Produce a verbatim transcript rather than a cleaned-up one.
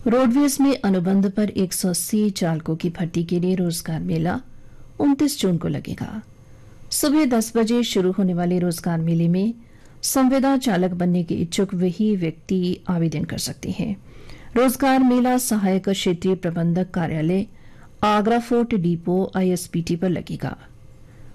Roadways में अनुबंध पर एक सौ अस्सी चालकों की भर्ती के लिए रोजगार मेला उनतीस जून को लगेगा। सुबह दस बजे शुरू होने वाले रोजगार मेले में संविदा चालक बनने के इच्छुक वही व्यक्ति आवेदन कर सकते हैं। रोजगार मेला सहायक क्षेत्रीय प्रबंधक कार्यालय, आगरा फोर्ट डिपो, आईएसबीटी पर लगेगा।